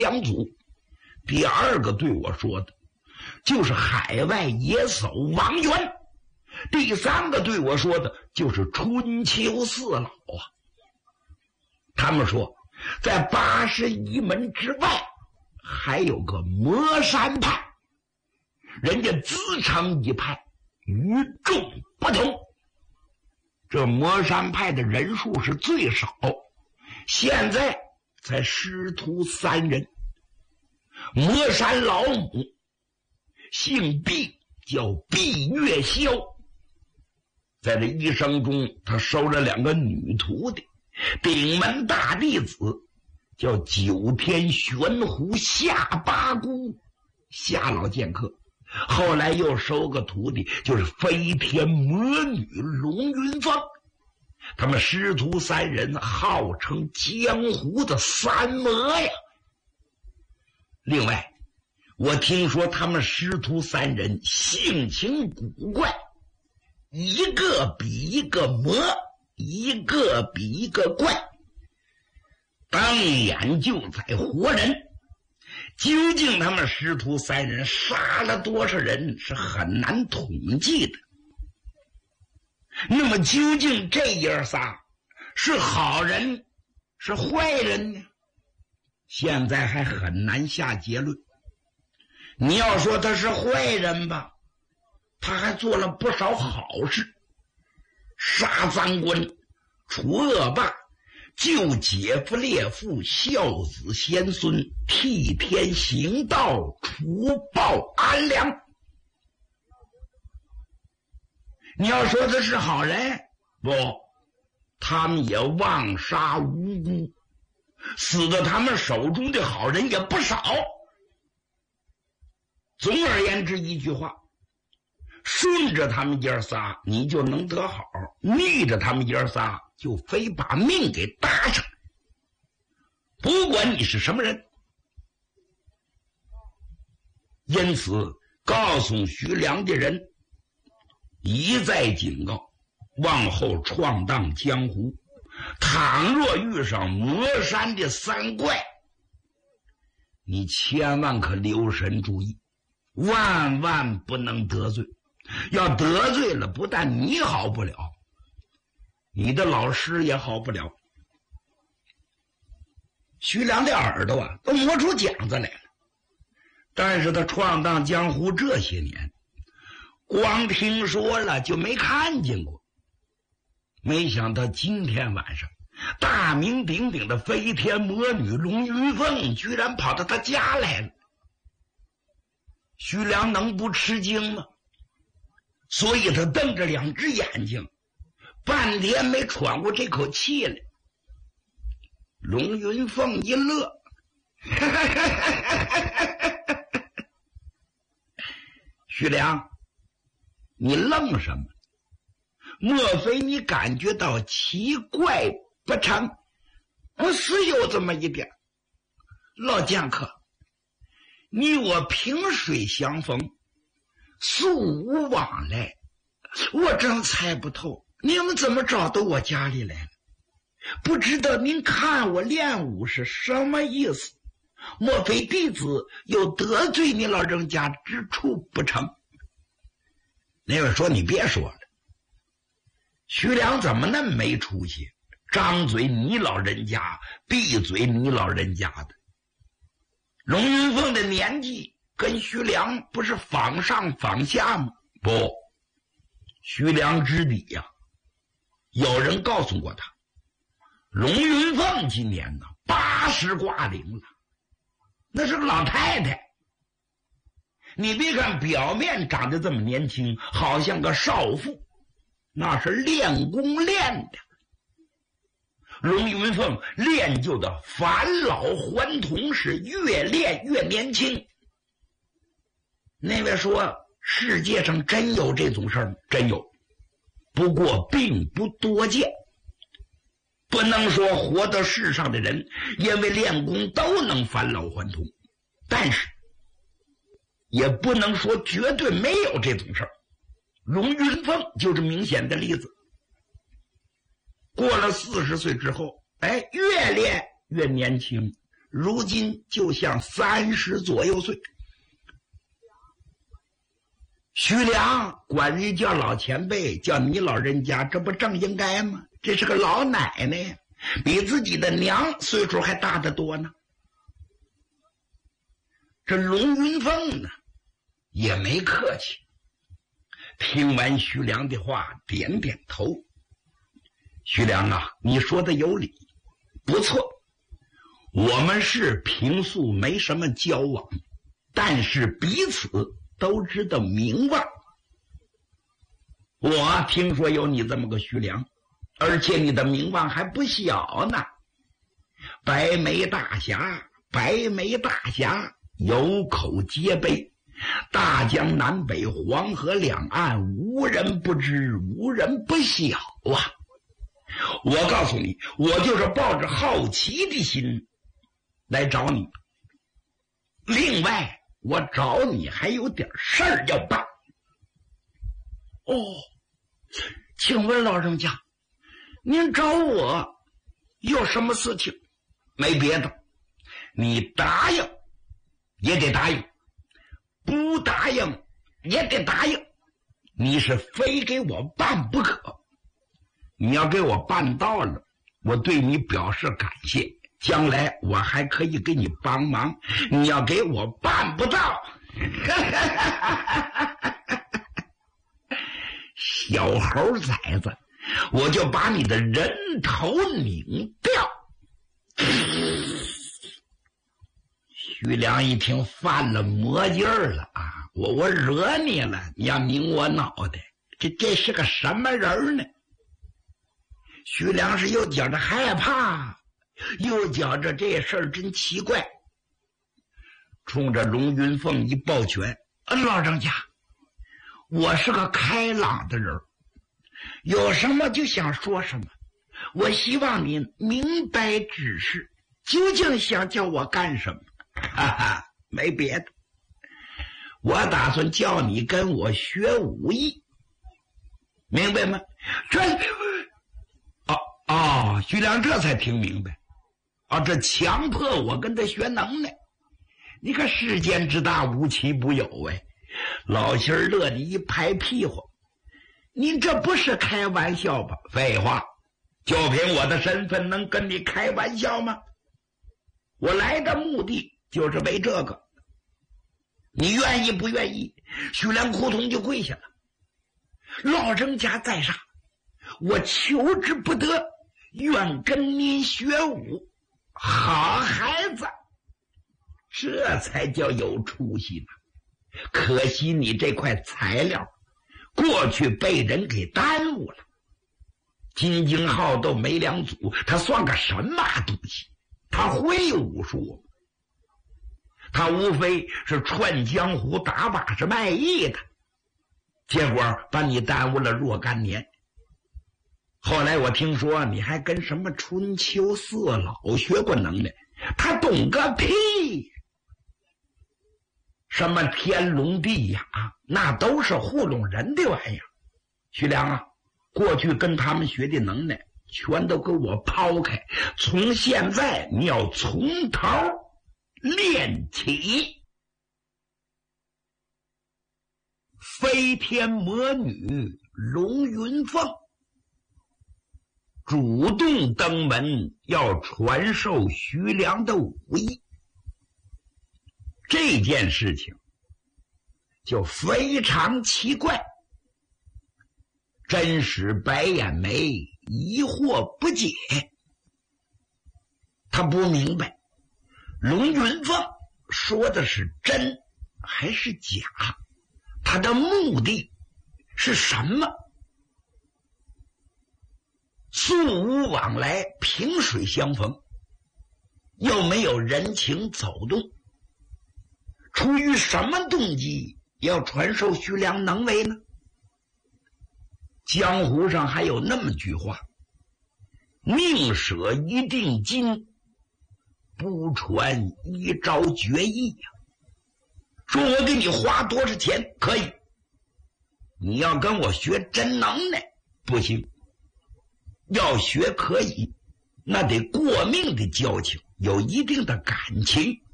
两组。第二个对我说的就是海外野叟王元，第三个对我说的就是春秋四老啊。他们说在81门之外还有个魔山派，人家自成一派，与众不同。这魔山派的人数是最少，现在才师徒3人。魔山老母姓毕，叫毕月霄，在这一生中他收了2个女徒弟，顶门大弟子叫九天玄狐夏八姑夏老剑客，后来又收个徒弟，就是飞天魔女龙云凤。他们师徒3人号称江湖的三魔呀。另外我听说他们师徒3人性情古怪，一个比一个魔，一个比一个怪，当眼就宰活人。究竟他们师徒3人杀了多少人是很难统计的。那么究竟这爷仨是好人是坏人呢？现在还很难下结论。你要说他是坏人吧，他还做了不少好事，杀赃官，除恶霸，救姐夫烈父，孝子贤孙，替天行道，除暴安良。你要说他是好人，不，他们也妄杀无辜，死在他们手中的好人也不少。总而言之一句话，顺着他们爷仨你就能得好，逆着他们爷仨就非把命给搭上。不管你是什么人。因此告诉徐良的人一再警告，往后闯荡江湖，倘若遇上魔山的3怪，你千万可留神注意，万万不能得罪。要得罪了，不但你好不了，你的老师也好不了。徐良的耳朵啊都磨出茧子来了，但是他闯荡江湖这些年，光听说了就没看见过。没想到今天晚上大名鼎鼎的飞天魔女龙云凤居然跑到他家来了。徐良能不吃惊吗？所以他瞪着2只眼睛，半天没喘过这口气来。龙云凤一乐徐良，你愣什么？莫非你感觉到奇怪不成？是有这么一点。老剑客，你我萍水相逢，素无往来，我真猜不透你们怎么找到我家里来了。不知道您看我练武是什么意思？莫非弟子有得罪你老人家之处不成？那位说你别说了，徐良怎么那么没出息，张嘴你老人家，闭嘴你老人家的。龙云凤的年纪跟徐良不是仿上仿下吗？不，徐良之底呀，有人告诉过他，龙云凤今年呢80挂龄了，那是个老太太。你别看表面长得这么年轻，好像个少妇，那是练功练的。龙云凤练就的返老还童，是越练越年轻。那位说世界上真有这种事儿吗？真有，不过并不多见。不能说活到世上的人因为练功都能返老还童，但是也不能说绝对没有这种事儿。龙云凤就是明显的例子。过了40岁之后，越练越年轻， 如今就像30左右岁。徐良关羽叫老前辈，叫你老人家，这不正应该吗？这是个老奶奶，比自己的娘岁数还大得多呢。这龙云凤呢也没客气，听完徐良的话点点头。徐良啊，你说的有理，不错，我们是平素没什么交往，但是彼此都知道名望。我听说有你这么个徐良，而且你的名望还不小呢。白眉大侠，白眉大侠有口皆碑，大江南北黄河两岸无人不知，无人不晓啊。我告诉你，我就是抱着好奇的心来找你。另外我找你还有点事儿要办。哦，请问老人家，您找我有什么事情？没别的，你答应也得答应，不答应也得答应，你是非给我办不可。你要给我办到了，我对你表示感谢，将来我还可以给你帮忙。你要给我办不到小猴崽子，我就把你的人头拧掉。徐良一听犯了魔劲儿了啊！我惹你了，你要拧我脑袋，这是个什么人呢？徐良是又觉着害怕，又觉着这事儿真奇怪，冲着龙云凤一抱拳：老人家，我是个开朗的人，有什么就想说什么，我希望您明白指示，究竟想叫我干什么？哈哈，没别的，我打算叫你跟我学武艺，明白吗？徐良这才听明白，这强迫我跟他学能耐。你看世间之大，无奇不有哎！老心儿乐地一拍屁股，您这不是开玩笑吧？废话，就凭我的身份能跟你开玩笑吗？我来的目的就是为这个，你愿意不愿意？徐良扑通就跪下了。老人家在上，我求之不得，愿跟您学武。好孩子，这才叫有出息呢。可惜你这块材料过去被人给耽误了。金睛好斗没两组，他算个什么东西？他会武术，他无非是串江湖打把式卖艺的，结果把你耽误了若干年。后来我听说你还跟什么春秋四老学过能耐，他懂个屁！什么天龙地雅，那都是糊弄人的玩意儿。徐良啊，过去跟他们学的能耐全都给我抛开，从现在你要从头练起。飞天魔女龙云凤主动登门要传授徐良的武艺，这件事情就非常奇怪，真使白眼眉疑惑不解。他不明白龙云凤说的是真还是假，他的目的是什么？素无往来，萍水相逢，又没有人情走动，出于什么动机要传授徐良能为呢？江湖上还有那么句话，宁舍一锭金，不传一招绝艺呀。说我给你花多少钱可以，你要跟我学真能耐不行。要学可以，那得过命的交情， 有一定的感情。